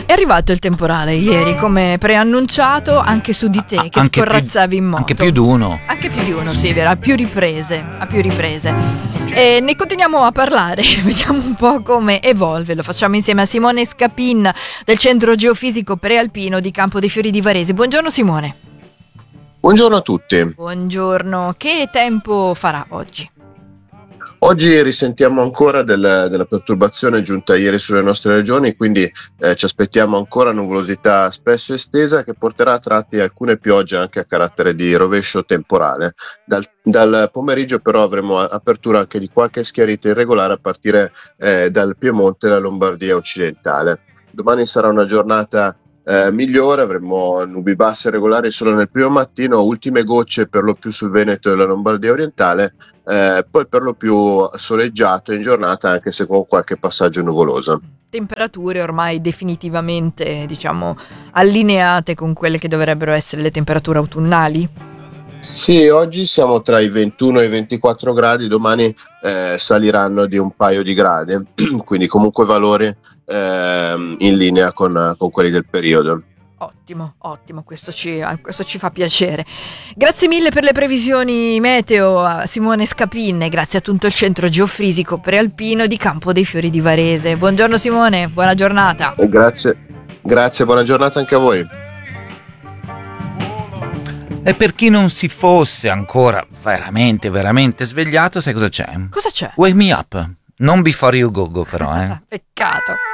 È arrivato il temporale ieri, come preannunciato, anche su di te, che scorrazzavi in moto. Anche più di uno. Anche più di uno, sì, vero, a più riprese. E ne continuiamo a parlare, vediamo un po' come evolve. Lo facciamo insieme a Simone Scapin del Centro Geofisico Prealpino di Campo dei Fiori di Varese. Buongiorno Simone. Buongiorno a tutti. Buongiorno, che tempo farà oggi? Oggi risentiamo ancora della perturbazione giunta ieri sulle nostre regioni, quindi ci aspettiamo ancora nuvolosità spesso estesa che porterà a tratti alcune piogge anche a carattere di rovescio temporale. Dal pomeriggio però avremo apertura anche di qualche schiarita irregolare a partire dal Piemonte e la Lombardia occidentale. Domani sarà una giornata migliore, avremo nubi basse regolari solo nel primo mattino, ultime gocce per lo più sul Veneto e la Lombardia orientale, poi per lo più soleggiato in giornata, anche se con qualche passaggio nuvoloso. Temperature ormai definitivamente, allineate con quelle che dovrebbero essere le temperature autunnali? Sì, oggi siamo tra i 21 e i 24 gradi, domani saliranno di un paio di gradi, quindi comunque valori in linea con quelli del periodo. Ottimo, questo ci fa piacere. Grazie mille per le previsioni meteo a Simone Scapin e grazie a tutto il Centro Geofisico Prealpino di Campo dei Fiori di Varese. Buongiorno Simone, buona giornata. Grazie, buona giornata anche a voi. E per chi non si fosse ancora veramente svegliato, sai cosa c'è? Cosa c'è? Wake me up. Non before you go però, Peccato.